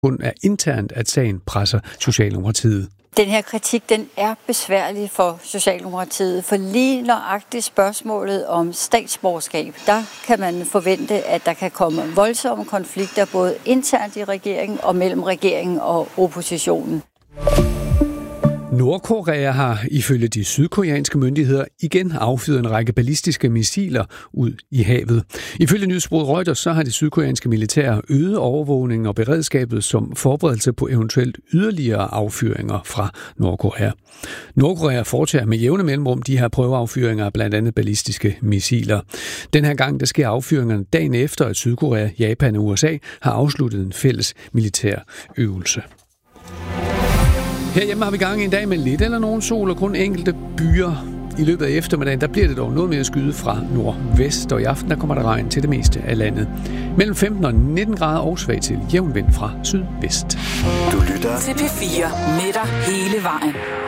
kun er internt, at sagen presser Socialdemokratiet. Den her kritik, den er besværlig for Socialdemokratiet, for lige nøjagtigt spørgsmålet om statsborgerskab, der kan man forvente, at der kan komme voldsomme konflikter, både internt i regeringen og mellem regeringen og oppositionen. Nordkorea har ifølge de sydkoreanske myndigheder igen affyret en række ballistiske missiler ud i havet. Ifølge nyhedsbureauet Reuters så har det sydkoreanske militær øget overvågningen og beredskabet som forberedelse på eventuelt yderligere affyringer fra Nordkorea. Nordkorea foretager med jævne mellemrum de her prøveaffyringer af blandt andet ballistiske missiler. Den her gang der sker affyringerne dagen efter, at Sydkorea, Japan og USA har afsluttet en fælles militær øvelse. Herhjemme har vi gang i en dag med lidt eller nogen sol og kun enkelte byer. I løbet af eftermiddagen der bliver det dog noget mere skyde fra nordvest, og i aften der kommer der regn til det meste af landet. Mellem 15 og 19 grader og svag til jævn vind fra sydvest. Du lytter til P4 med dig hele vejen.